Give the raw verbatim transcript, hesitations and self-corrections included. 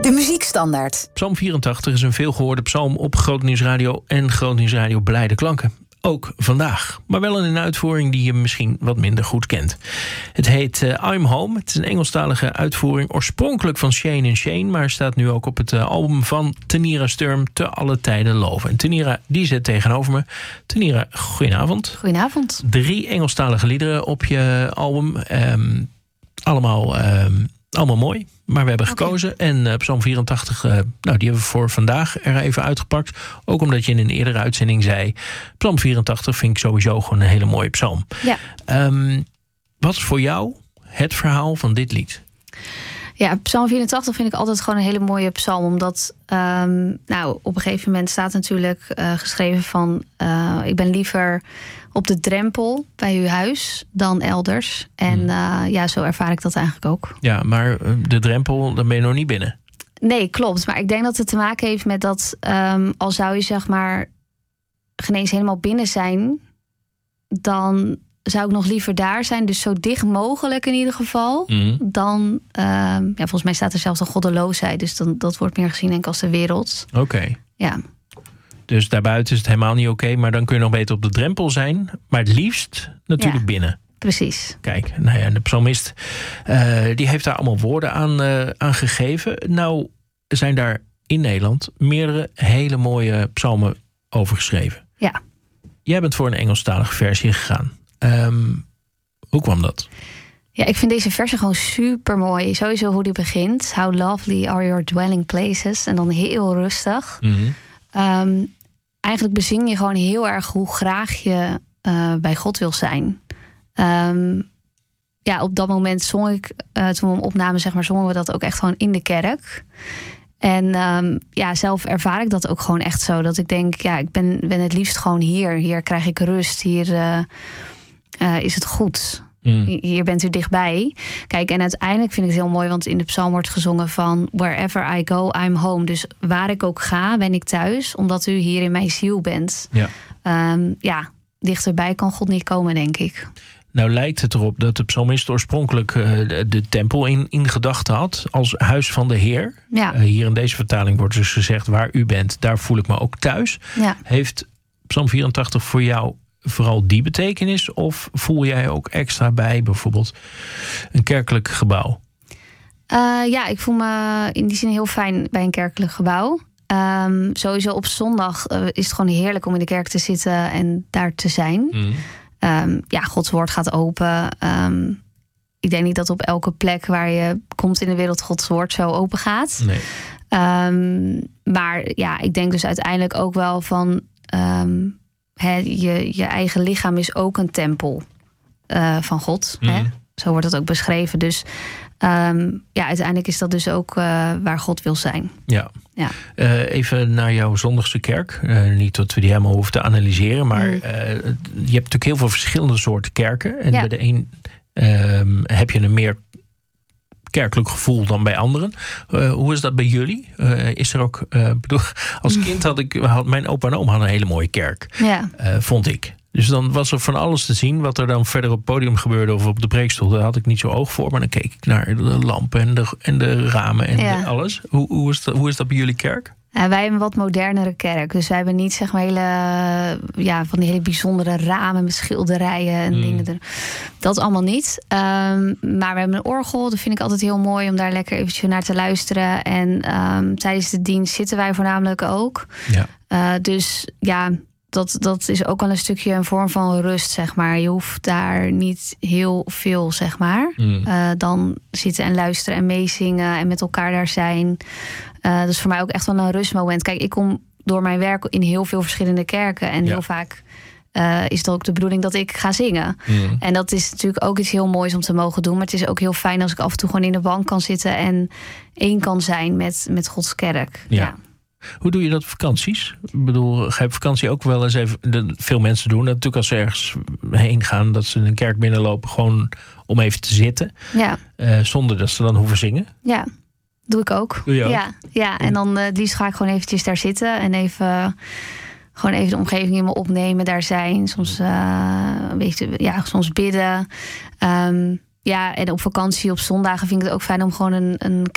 De muziekstandaard. Psalm vierentachtig is een veelgehoorde psalm op Groot Nieuwsradio en Groot Nieuwsradio Blijde Klanken. Ook vandaag, maar wel in een uitvoering die je misschien wat minder goed kent. Het heet uh, I'm Home. Het is een Engelstalige uitvoering, oorspronkelijk van Shane en Shane, maar staat nu ook op het uh, album van Tanira Sturm, Te alle tijden loven. En Tanira, die zit tegenover me. Tanira, goedenavond. Goedenavond. Drie Engelstalige liederen op je album. Um, allemaal, um, allemaal mooi. Maar we hebben okay. gekozen. En uh, Psalm vierentachtig, uh, nou, die hebben we voor vandaag er even uitgepakt. Ook omdat je in een eerdere uitzending zei, Psalm vierentachtig vind ik sowieso gewoon een hele mooie psalm. Ja. Um, wat is voor jou het verhaal van dit lied? Ja, Psalm vierentachtig vind ik altijd gewoon een hele mooie psalm. Omdat, um, nou, op een gegeven moment staat natuurlijk uh, geschreven van, Uh, ik ben liever op de drempel bij uw huis dan elders. En uh, ja, zo ervaar ik dat eigenlijk ook. Ja, maar de drempel, dan ben je nog niet binnen. Nee, klopt. Maar ik denk dat het te maken heeft met dat, um, al zou je zeg maar geen eens helemaal binnen zijn, dan zou ik nog liever daar zijn. Dus zo dicht mogelijk in ieder geval. Mm. Dan, um, ja, volgens mij staat er zelfs een goddeloosheid. Dus dan, dat wordt meer gezien denk ik als de wereld. Oké. Okay. Ja. Dus daarbuiten is het helemaal niet oké. Okay, maar dan kun je nog beter op de drempel zijn. Maar het liefst natuurlijk ja, binnen. Precies. Kijk, nou ja, de psalmist uh, die heeft daar allemaal woorden aan, uh, aan gegeven. Nou zijn daar in Nederland meerdere hele mooie psalmen over geschreven. Ja. Jij bent voor een Engelstalige versie gegaan. Um, hoe kwam dat? Ja, ik vind deze versie gewoon super mooi. Sowieso hoe die begint. How lovely are your dwelling places. En dan heel rustig. Mm-hmm. Um, eigenlijk bezing je gewoon heel erg hoe graag je uh, bij God wil zijn. Um, ja, op dat moment zong ik, uh, toen we hem opnamen, zeg maar, zongen we dat ook echt gewoon in de kerk. En um, ja, zelf ervaar ik dat ook gewoon echt zo. Dat ik denk, ja, ik ben, ben het liefst gewoon hier. Hier krijg ik rust. Hier uh, uh, is het goed. Mm. Hier bent u dichtbij. Kijk, en uiteindelijk vind ik het heel mooi, want in de psalm wordt gezongen van wherever I go, I'm home. Dus waar ik ook ga, ben ik thuis, omdat u hier in mijn ziel bent. Ja, um, ja, dichterbij kan God niet komen, denk ik. Nou lijkt het erop dat de psalmist oorspronkelijk uh, de, de tempel in, in gedachten had als huis van de Heer. Ja. Uh, hier in deze vertaling wordt dus gezegd, waar u bent, daar voel ik me ook thuis. Ja. Heeft Psalm vierentachtig voor jou vooral die betekenis? Of voel jij ook extra bij bijvoorbeeld een kerkelijk gebouw? Uh, ja, ik voel me in die zin heel fijn bij een kerkelijk gebouw. Um, sowieso op zondag uh, is het gewoon heerlijk om in de kerk te zitten en daar te zijn. Mm. Um, ja, Gods woord gaat open. Um, ik denk niet dat op elke plek waar je komt in de wereld Gods woord zo open gaat. Nee. Um, maar ja, ik denk dus uiteindelijk ook wel van Um, He, je, je eigen lichaam is ook een tempel uh, van God. Mm. Hè? Zo wordt het ook beschreven. Dus um, ja, uiteindelijk is dat dus ook uh, waar God wil zijn. Ja. Ja. Uh, even naar jouw zondagse kerk. Uh, niet dat we die helemaal hoeven te analyseren. Maar mm. uh, je hebt natuurlijk heel veel verschillende soorten kerken. En ja. bij de een uh, heb je een meer kerkelijk gevoel dan bij anderen. Uh, hoe is dat bij jullie? Uh, is er ook, uh, bedoel, als kind had ik, had, mijn opa en oom hadden een hele mooie kerk. Ja. Uh, vond ik. Dus dan was er van alles te zien. Wat er dan verder op het podium gebeurde of op de preekstoel, daar had ik niet zo oog voor. Maar dan keek ik naar de lampen en de, en de ramen en ja. de, alles. Hoe, hoe, is dat, hoe is dat bij jullie kerk? Ja, wij hebben een wat modernere kerk. Dus wij hebben niet zeg maar hele, ja, van die hele bijzondere ramen met schilderijen en mm. dingen. Er. Dat allemaal niet. Um, maar we hebben een orgel. Dat vind ik altijd heel mooi om daar lekker eventjes naar te luisteren. En um, tijdens de dienst zitten wij voornamelijk ook. Ja. Uh, dus ja, dat, dat is ook wel een stukje een vorm van rust, zeg maar. Je hoeft daar niet heel veel, zeg maar. Mm. Uh, dan zitten en luisteren en meezingen en met elkaar daar zijn. Uh, dat is voor mij ook echt wel een rustmoment. Kijk, ik kom door mijn werk in heel veel verschillende kerken. En ja. heel vaak uh, is het ook de bedoeling dat ik ga zingen. Mm. En dat is natuurlijk ook iets heel moois om te mogen doen. Maar het is ook heel fijn als ik af en toe gewoon in de bank kan zitten en één kan zijn met, met Gods kerk. Ja. Ja. Hoe doe je dat op vakanties? Ik bedoel, ga je op vakantie ook wel eens even... De, veel mensen doen dat natuurlijk als ze ergens heen gaan, dat ze een kerk binnenlopen gewoon om even te zitten. Ja. Uh, zonder dat ze dan hoeven zingen. Ja, doe ik ook. Doe je ook? Ja, ja. En dan uh, het liefst ga ik gewoon eventjes daar zitten en even Uh, gewoon even de omgeving in me opnemen, daar zijn. Soms, uh, een beetje, ja, soms bidden. Um, ja, en op vakantie op zondagen vind ik het ook fijn om gewoon een, een